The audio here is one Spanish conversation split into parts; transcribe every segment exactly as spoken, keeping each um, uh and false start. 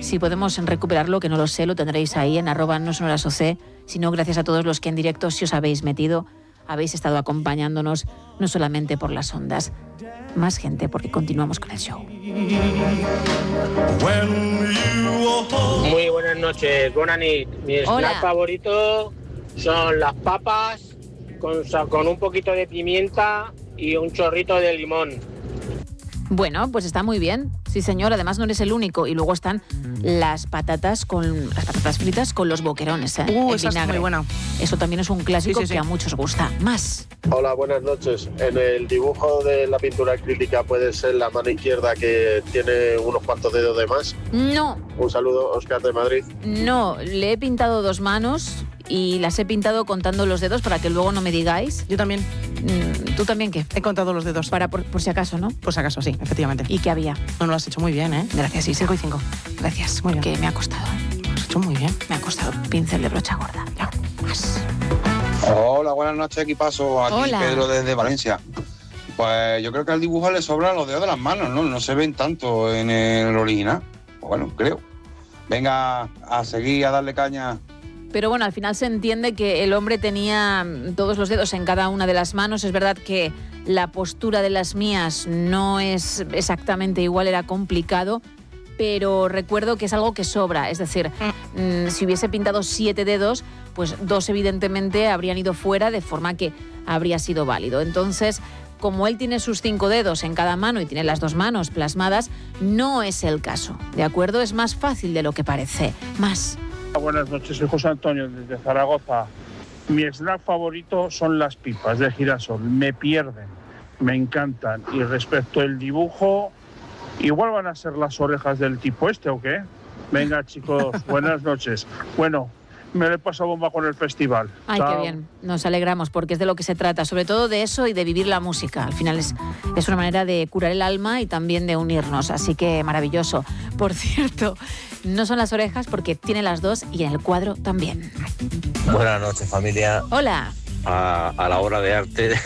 Si podemos recuperarlo, que no lo sé, lo tendréis ahí en arroba no son horas O C. Si no, gracias a todos los que en directo, si os habéis metido, habéis estado acompañándonos, no solamente por las ondas. Más gente, porque continuamos con el show. Muy buenas noches, buenas noches. Mi snack Hola. favorito son las papas con, con un poquito de pimienta y un chorrito de limón. Bueno, pues está muy bien. Sí, señor, además no eres el único. Y luego están las patatas con las patatas fritas con los boquerones, ¿eh? Uh, en esa es vinagre. muy buena. Eso también es un clásico Sí, sí, sí. que a muchos gusta. Más. Hola, buenas noches. En el dibujo de la pintura acrílica puede ser la mano izquierda que tiene unos cuantos dedos de más. No, Un saludo, Óscar de Madrid. no, le he pintado dos manos y las he pintado contando los dedos para que luego no me digáis. Yo también Mm, ¿Tú también qué? he contado los dedos. Para por, por si acaso, ¿no? Pues acaso, sí, efectivamente. ¿Y qué había? No, no lo has hecho muy bien, ¿eh? Gracias, sí, Cinco y cinco. Gracias, Muy bien. que me ha costado. ¿eh? Lo has hecho muy bien. Me ha costado. Pincel de brocha gorda. Ya, más. Hola, buenas noches, equipazo. Aquí Hola. Pedro desde Valencia. Pues yo creo que al dibujo le sobran los dedos de las manos, ¿no? No se ven tanto en el original. Pues bueno, creo. Venga a seguir, a darle caña. Pero bueno, al final se entiende que el hombre tenía mm, todos los dedos en cada una de las manos. Es verdad que la postura de las mías no es exactamente igual, era complicado, pero recuerdo que es algo que sobra. Es decir, mm, si hubiese pintado siete dedos, pues dos evidentemente habrían ido fuera, de forma que habría sido válido. Entonces, como él tiene sus cinco dedos en cada mano y tiene las dos manos plasmadas, no es el caso, ¿de acuerdo? Es más fácil de lo que parece. Más. Buenas noches, soy José Antonio desde Zaragoza. Mi snack favorito son las pipas de girasol, me pierden, me encantan. Y respecto al dibujo, igual van a ser las orejas del tipo este, ¿o qué? Venga, chicos, buenas noches. Bueno, me lo he pasado bomba con el festival. Ay, Chao. qué bien. Nos alegramos porque es de lo que se trata, sobre todo de eso y de vivir la música. Al final es, es una manera de curar el alma y también de unirnos, así que maravilloso. Por cierto, no son las orejas porque tiene las dos y en el cuadro también. Buenas noches, familia. Hola. A, a la obra de arte.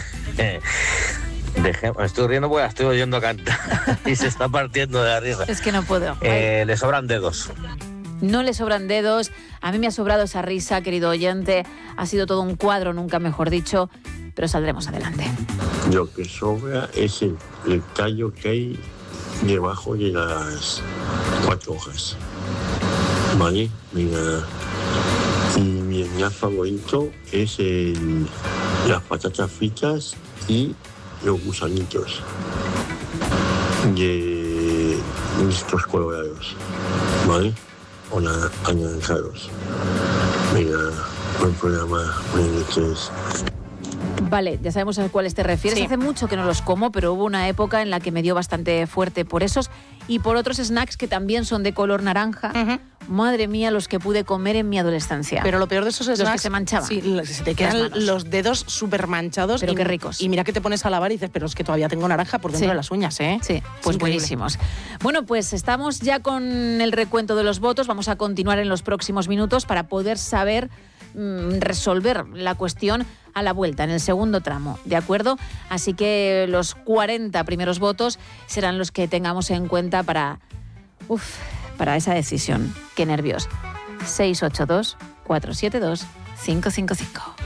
Dejé, me estoy riendo porque la estoy oyendo cantar y se está partiendo de la risa. Es que no puedo. Eh, le sobran dedos. No le sobran dedos. A mí me ha sobrado esa risa, querido oyente. Ha sido todo un cuadro, nunca mejor dicho, pero saldremos adelante. Lo que sobra es el, el tallo que hay debajo de las cuatro hojas. ¿Vale? Mira. Y mi snack favorito es el, las patatas fritas y los gusanitos de estos colorados. ¿Vale? O na- anaranjados. Venga, buen programa, buenas noches. Vale, ya sabemos a cuáles te refieres. Sí. Hace mucho que no los como, pero hubo una época en la que me dio bastante fuerte por esos y por otros snacks que también son de color naranja. Ujú. Madre mía, los que pude comer en mi adolescencia. Pero lo peor de esos Los que snacks, se manchaban. Sí, los- se te Las quedan manos. los dedos súper manchados. Pero y, qué ricos. Y mira que te pones a lavar y dices, pero es que todavía tengo naranja por dentro Sí. de las uñas, ¿eh? Sí, Es pues increíble. buenísimos. Bueno, pues estamos ya con el recuento de los votos. Vamos a continuar en los próximos minutos para poder saber mm, resolver la cuestión a la vuelta, en el segundo tramo, ¿de acuerdo? Así que los cuarenta primeros votos serán los que tengamos en cuenta para, uf, para esa decisión. Qué nervios. seis ocho dos, cuatro siete dos, cinco cinco cinco.